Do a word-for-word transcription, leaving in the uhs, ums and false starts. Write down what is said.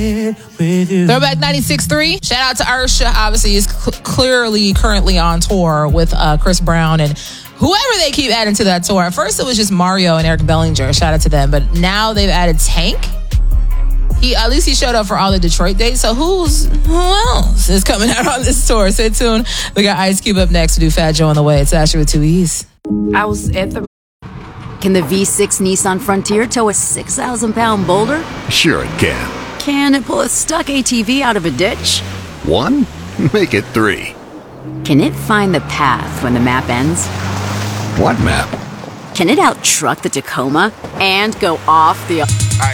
Throwback ninety-six point three. Shout out to Ursha. Obviously, is cl- clearly currently on tour with uh, Chris Brown and whoever they keep adding to that tour. At first, it was just Mario and Eric Bellinger. Shout out to them. But now they've added Tank. He at least he showed up for all the Detroit dates. So who's who else is coming out on this tour? Stay tuned. We got Ice Cube up next to do Fat Joe on the way. It's Ashley with two E's. I was at the... Can the V six Nissan Frontier tow a six thousand pound boulder? Sure it can. Can it pull a stuck A T V out of a ditch? One? Make it three. Can it find the path when the map ends? What map? Can it out-truck the Tacoma and go off the...